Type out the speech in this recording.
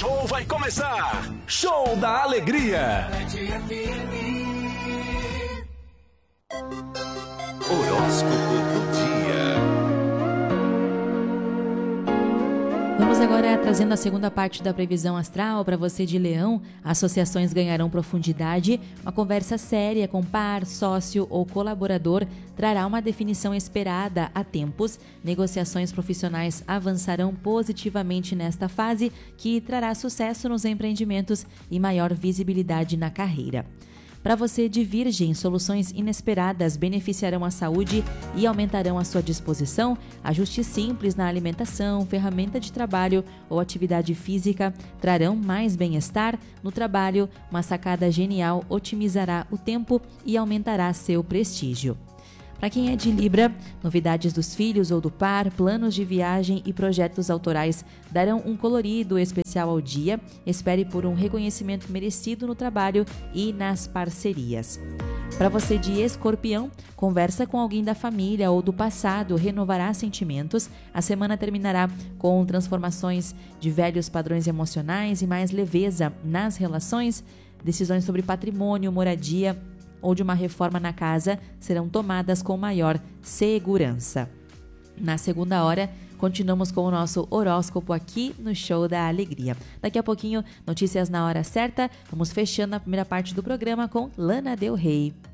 show vai começar. Show da Alegria. Horóscopo do dia. Vamos agora trazendo a segunda parte da previsão astral para você de Leão. Associações ganharão profundidade, uma conversa séria com par, sócio ou colaborador trará uma definição esperada há tempos. Negociações profissionais avançarão positivamente nesta fase, que trará sucesso nos empreendimentos e maior visibilidade na carreira. Para você de Virgem, soluções inesperadas beneficiarão a saúde e aumentarão a sua disposição. Ajustes simples na alimentação, ferramenta de trabalho ou atividade física trarão mais bem-estar no trabalho. Uma sacada genial otimizará o tempo e aumentará seu prestígio. Para quem é de Libra, novidades dos filhos ou do par, planos de viagem e projetos autorais darão um colorido especial ao dia. Espere por um reconhecimento merecido no trabalho e nas parcerias. Para você de Escorpião, conversa com alguém da família ou do passado renovará sentimentos. A semana terminará com transformações de velhos padrões emocionais e mais leveza nas relações. Decisões sobre patrimônio, moradia ou de uma reforma na casa serão tomadas com maior segurança. Na segunda hora, continuamos com o nosso horóscopo aqui no Show da Alegria. Daqui a pouquinho, notícias na hora certa. Vamos fechando a primeira parte do programa com Lana Del Rey.